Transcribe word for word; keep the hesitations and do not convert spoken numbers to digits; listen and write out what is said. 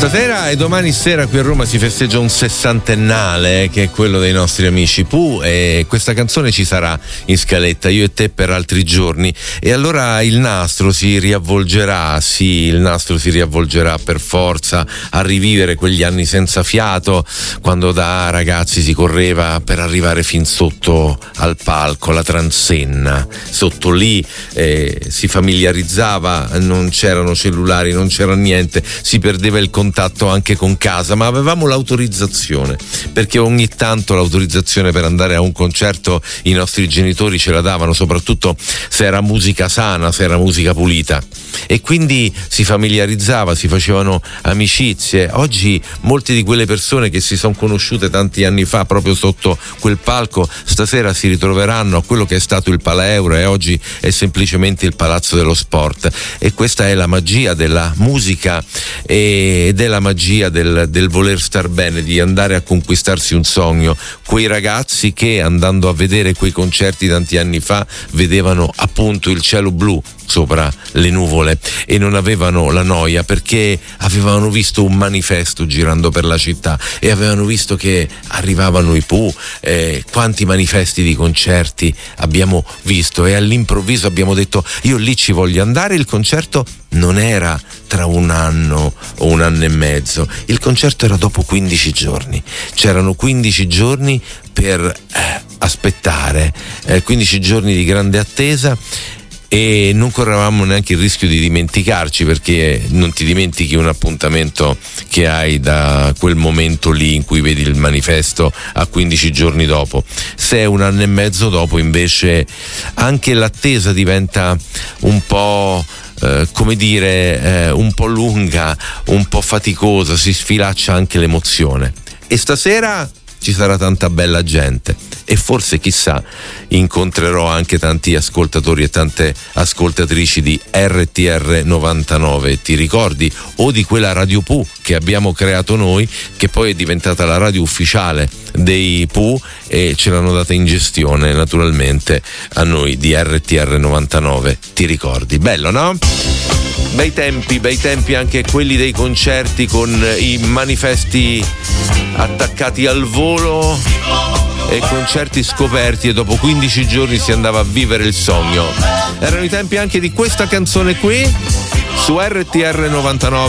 Stasera e domani sera qui a Roma si festeggia un sessantennale, che è quello dei nostri amici Pooh, e questa canzone ci sarà in scaletta, Io e te per altri giorni, e allora il nastro si riavvolgerà, sì, il nastro si riavvolgerà per forza a rivivere quegli anni senza fiato, quando da ragazzi si correva per arrivare fin sotto al palco, la transenna, sotto lì eh, si familiarizzava, non c'erano cellulari, non c'era niente, si perdeva il contatto anche con casa, ma avevamo l'autorizzazione, perché ogni tanto l'autorizzazione per andare a un concerto i nostri genitori ce la davano, soprattutto se era musica sana, se era musica pulita, e quindi si familiarizzava, si facevano amicizie. Oggi molte di quelle persone che si sono conosciute tanti anni fa proprio sotto quel palco stasera si ritroveranno a quello che è stato il Palaeuro, e oggi è semplicemente il Palazzo dello Sport, e questa è la magia della musica e della magia del, del voler star bene, di andare a conquistarsi un sogno. Quei ragazzi che, andando a vedere quei concerti tanti anni fa, vedevano appunto il cielo blu sopra le nuvole e non avevano la noia, perché avevano visto un manifesto girando per la città e avevano visto che arrivavano i Pooh. Eh, quanti manifesti di concerti abbiamo visto, e all'improvviso abbiamo detto io lì ci voglio andare. Il concerto non era tra un anno o un anno e mezzo, il concerto era dopo quindici giorni, c'erano quindici giorni per eh, aspettare, eh, quindici giorni di grande attesa, e non correvamo neanche il rischio di dimenticarci, perché non ti dimentichi un appuntamento che hai da quel momento lì in cui vedi il manifesto a quindici giorni dopo. Se è un anno e mezzo dopo, invece, anche l'attesa diventa un po' Eh, come dire, eh, un po' lunga, un po' faticosa, si sfilaccia anche l'emozione. E stasera ci sarà tanta bella gente, e forse, chissà, incontrerò anche tanti ascoltatori e tante ascoltatrici di R T R novantanove, ti ricordi? O di quella Radio Pooh che abbiamo creato noi, che poi è diventata la radio ufficiale dei Pooh, e ce l'hanno data in gestione naturalmente a noi di R T R novantanove, ti ricordi? Bello, no? Bei tempi, bei tempi anche quelli dei concerti, con i manifesti attaccati al volo e concerti scoperti, e dopo quindici giorni si andava a vivere il sogno. Erano i tempi anche di questa canzone qui su R T R novantanove.